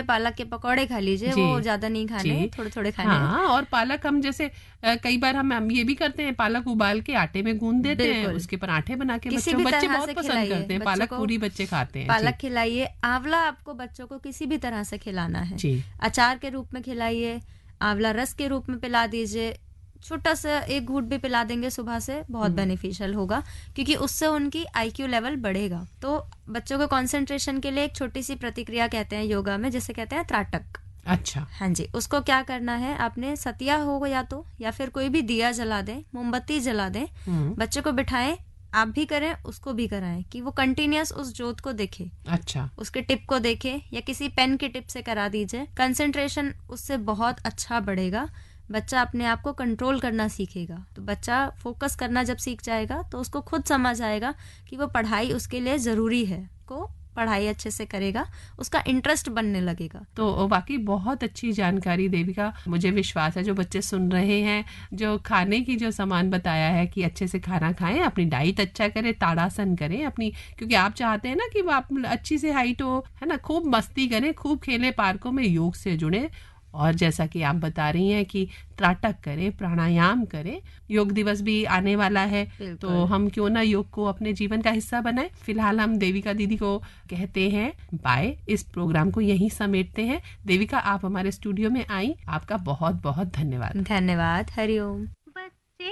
पालक के पकौड़े खा लीजिए, वो ज्यादा नहीं खाने, थोड़े थोड़े खाने। हाँ, और पालक हम जैसे कई बार हम ये भी करते हैं, पालक उबाल के आटे में गूंद देते हैं, उसके पराठे बना के बच्चे बहुत पसंद करते हैं, पालक पूरी बच्चे खाते हैं। पालक खिलाइए। आंवला आपको बच्चों को किसी भी तरह से खिलाना है, अचार के रूप में खिलाइए, आंवला रस के रूप में पिला दीजिए, छोटा सा एक घूंट भी पिला देंगे सुबह से, बहुत बेनिफिशियल होगा, क्योंकि उससे उनकी IQ लेवल बढ़ेगा। तो बच्चों को कंसंट्रेशन के लिए एक छोटी सी प्रतिक्रिया कहते हैं योगा में, जिसे कहते हैं त्राटक। अच्छा, हाँ जी, उसको क्या करना है, आपने सतिया हो या फिर कोई भी दिया जला दें, मोमबत्ती जला दें, बच्चे को बिठाएं, आप भी करें, उसको भी कराएं, कि वो कंटिन्यूअस उस जोत को देखे। अच्छा, उसके टिप को देखे, या किसी पेन की टिप से करा दीजिए। कंसंट्रेशन उससे बहुत अच्छा बढ़ेगा, बच्चा अपने आप को कंट्रोल करना सीखेगा। तो बच्चा फोकस करना जब सीख जाएगा तो उसको खुद समझ आएगा कि वो पढ़ाई उसके लिए जरूरी है, को पढ़ाई अच्छे से करेगा, उसका इंटरेस्ट बनने लगेगा। तो वाकई बहुत अच्छी जानकारी देविका, मुझे विश्वास है जो बच्चे सुन रहे हैं, जो खाने की जो सामान बताया है कि अच्छे से खाना खाएं, अपनी डाइट अच्छा करें, ताड़ासन करें अपनी, क्योंकि आप चाहते हैं ना कि वो आप अच्छी से हाइट हो, है ना, खूब मस्ती करें, खूब खेलें पार्कों में, योग से जुड़े, और जैसा कि आप बता रही हैं कि त्राटक करें, प्राणायाम करें। योग दिवस भी आने वाला है, तो हम क्यों ना योग को अपने जीवन का हिस्सा बनाएं। फिलहाल हम देविका दीदी को कहते हैं बाय, इस प्रोग्राम को यहीं समेटते हैं। देविका, आप हमारे स्टूडियो में आई, आपका बहुत बहुत धन्यवाद। धन्यवाद। हरिओम।